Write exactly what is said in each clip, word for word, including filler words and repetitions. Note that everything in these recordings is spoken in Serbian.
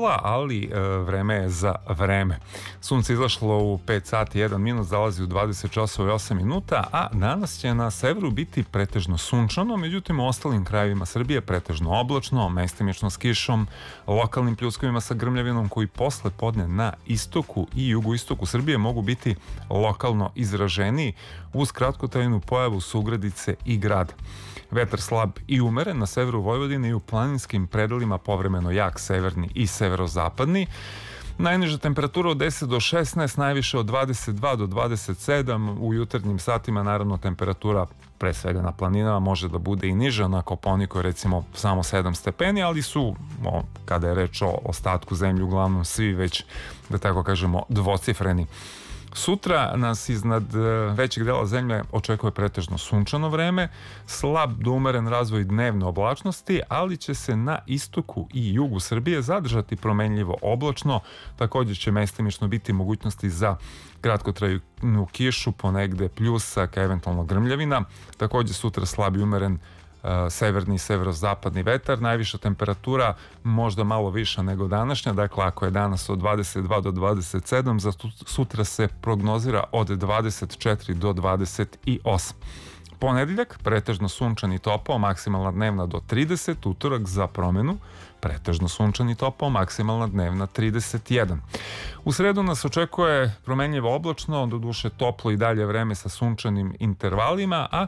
ostala, ali e, vreme je za vreme. Sunce izašlo u pet sati jedan minut, zalazi u dvadeset časova i osam minuta, a danas će na severu biti pretežno sunčano, međutim u ostalim krajevima Srbije pretežno oblačno, mestimično s kišom, lokalnim pljuskovima sa grmljavinom koji posle podne na istoku i jugoistoku Srbije mogu biti lokalno izraženiji uz kratkotrajnu pojavu sugradice i grada. Vetar slab i umeren na severu Vojvodine i u planinskim predelima povremeno jak severni i severozapadni. Najniža temperatura od deset do šesnaest, najviše od dvadeset dva do dvadeset sedam. U jutarnjim satima naravno temperatura pre svega na planinama može da bude i niža, na Kopaoniku je recimo samo sedam stepeni, ali su, o, kada je reč o ostatku zemlje, uglavnom svi već, da tako kažemo, dvocifreni. Sutra nas iznad većeg dela zemlje očekuje pretežno sunčano vreme, slab do umeren razvoj dnevne oblačnosti, ali će se na istoku i jugu Srbije zadržati promenljivo oblačno. Također će mestimično biti mogućnosti za kratkotrajnu kišu, ponegde pljusak, eventualno grmljavina. Također sutra slab i umeren severni i severozapadni vetar, najviša temperatura možda malo viša nego današnja, dakle ako je danas od dvadeset dva do dvadeset sedam, za sutra se prognozira od dvadeset četiri do dvadeset osam. Ponedeljak pretežno sunčan i topao, maksimalna dnevna do trideset, utorak za promenu pretežno sunčan i topao, maksimalna dnevna trideset jedan. U sredu nas očekuje promenljivo oblačno, doduše toplo i dalje vreme sa sunčanim intervalima, a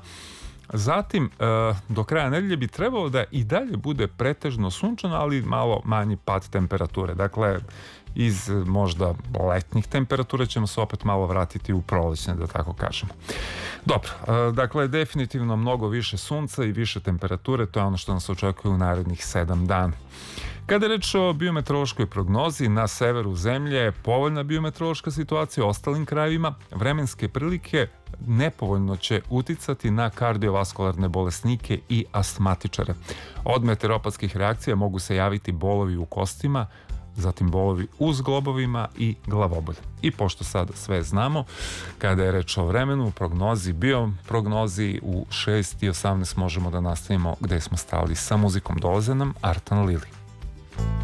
zatim, do kraja nedelje bi trebalo da i dalje bude pretežno sunčano, ali malo manji pad temperature. Dakle, iz možda letnjih temperatura ćemo se opet malo vratiti u prolećne, da tako kažemo. Dobro, dakle, definitivno mnogo više sunca i više temperature, to je ono što nas očekuje u narednih sedam dana. Kada je reč o biometeorološkoj prognozi, na severu zemlje povoljna biometeorološka situacija, u ostalim krajevima vremenske prilike nepovoljno će uticati na kardiovaskularne bolesnike i astmatičare. Od meteoropatskih reakcija mogu se javiti bolovi u kostima, zatim bolovi u zglobovima i glavobolje. I pošto sad sve znamo, kada je reč o vremenu, prognozi, bioprognozi u šest i osamnaest možemo da nastavimo gde smo stali sa muzikom. Dolaze nam Artan Lili.